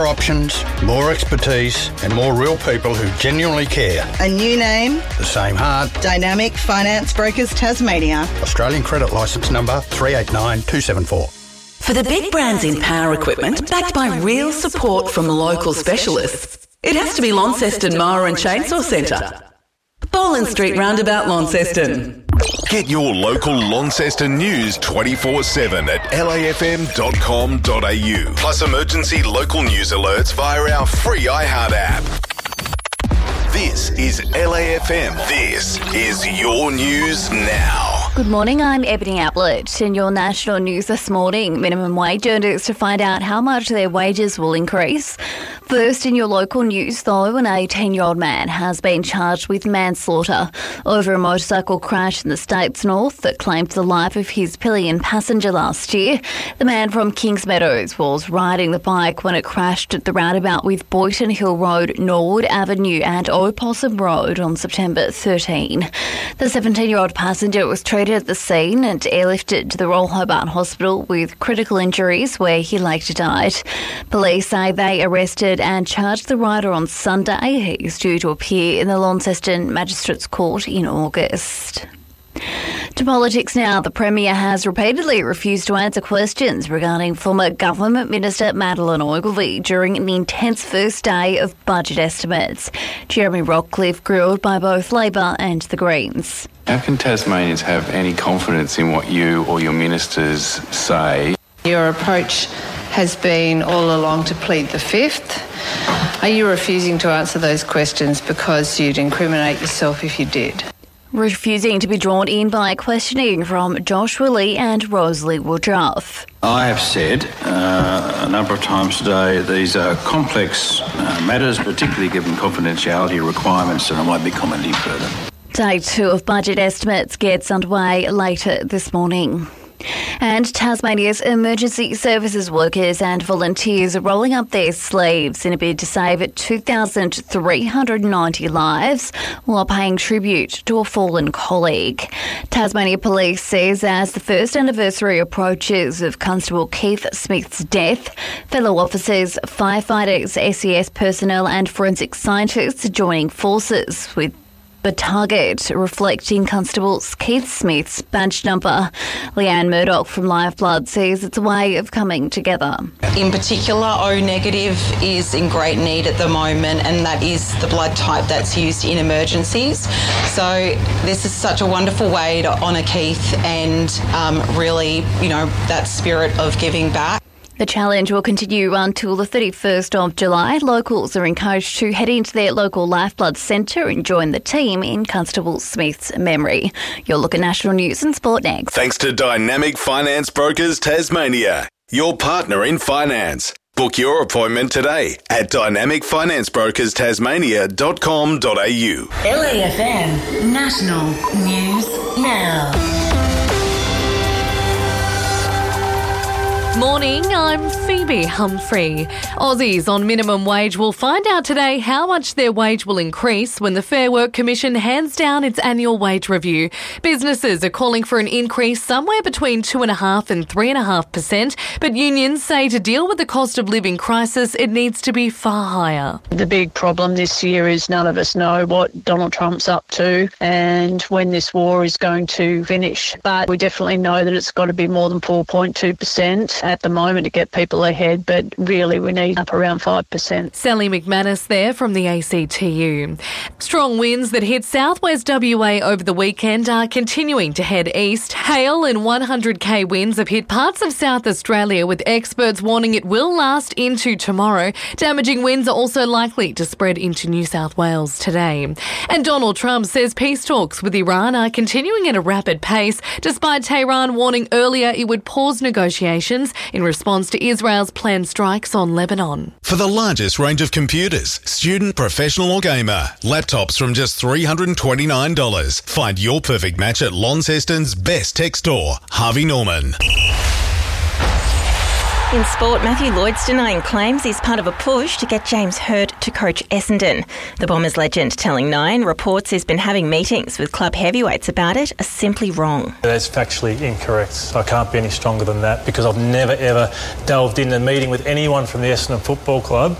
More options, more expertise and more real people who genuinely care. A new name. The same heart. Dynamic Finance Brokers Tasmania. Australian credit licence number 389274. For the big brands in power equipment, backed by real support from local specialists, it has to be Launceston Mower and Chainsaw Centre. Boland Street Roundabout, Launceston. Get your local Launceston news 24/7 at lafm.com.au. Plus emergency local news alerts via our free iHeart app. This is LAFM. This is your news now. Good morning, I'm Ebony Ablett. In your national news this morning, minimum wage earners to find out how much their wages will increase. First, in your local news, though, an 18-year-old man has been charged with manslaughter over a motorcycle crash in the state's north that claimed the life of his pillion passenger last year. The man from Kings Meadows was riding the bike when it crashed at the roundabout with Boyton Hill Road, Norwood Avenue and Opossum Road on September 13. The 17-year-old passenger was treated at the scene and airlifted to the Royal Hobart Hospital with critical injuries where he later died. Police say they arrested and charged the rider on Sunday. He is due to appear in the Launceston Magistrates Court in August. To politics now. The Premier has repeatedly refused to answer questions regarding former Government Minister Madeleine Ogilvie during an intense first day of budget estimates. Jeremy Rockcliffe grilled by both Labor and the Greens. How can Tasmanians have any confidence in what you or your ministers say? Your approach has been all along to plead the fifth. Are you refusing to answer those questions because you'd incriminate yourself if you did? Refusing to be drawn in by questioning from Joshua Lee and Rosalie Woodruff. I have said a number of times today these are complex matters, particularly given confidentiality requirements, and I won't be commenting further. Day 2 of budget estimates gets underway later this morning. And Tasmania's emergency services workers and volunteers are rolling up their sleeves in a bid to save 2,390 lives while paying tribute to a fallen colleague. Tasmania Police says as the first anniversary approaches of Constable Keith Smith's death, fellow officers, firefighters, SES personnel and forensic scientists are joining forces with the target reflecting Constable Keith Smith's badge number. Leanne Murdoch from Lifeblood says it's a way of coming together. In particular, O negative is in great need at the moment, and that is the blood type that's used in emergencies. So this is such a wonderful way to honour Keith and really, that spirit of giving back. The challenge will continue until the 31st of July. Locals are encouraged to head into their local Lifeblood Centre and join the team in Constable Smith's memory. You'll look at national news and sport next. Thanks to Dynamic Finance Brokers Tasmania, your partner in finance. Book your appointment today at dynamicfinancebrokerstasmania.com.au. LAFM National News Now. Morning, I'm Phoebe Humphrey. Aussies on minimum wage will find out today how much their wage will increase when the Fair Work Commission hands down its annual wage review. Businesses are calling for an increase somewhere between 2.5% and 3.5%, but unions say to deal with the cost of living crisis, it needs to be far higher. The big problem this year is none of us know what Donald Trump's up to and when this war is going to finish. But we definitely know that it's got to be more than 4.2%. At the moment to get people ahead, but really we need up around 5%. Sally McManus there from the ACTU. Strong winds that hit southwest WA over the weekend are continuing to head east. Hail and 100k winds have hit parts of South Australia, with experts warning it will last into tomorrow. Damaging winds are also likely to spread into New South Wales today. And Donald Trump says peace talks with Iran are continuing at a rapid pace, despite Tehran warning earlier it would pause negotiations in response to Israel's planned strikes on Lebanon. For the largest range of computers, student, professional or gamer, laptops from just $329. Find your perfect match at Launceston's best tech store, Harvey Norman. In sport, Matthew Lloyd's denying claims he's part of a push to get James Hird to coach Essendon. The Bombers legend telling Nine reports he's been having meetings with club heavyweights about it are simply wrong. That's factually incorrect. I can't be any stronger than that because I've never ever delved into a meeting with anyone from the Essendon Football Club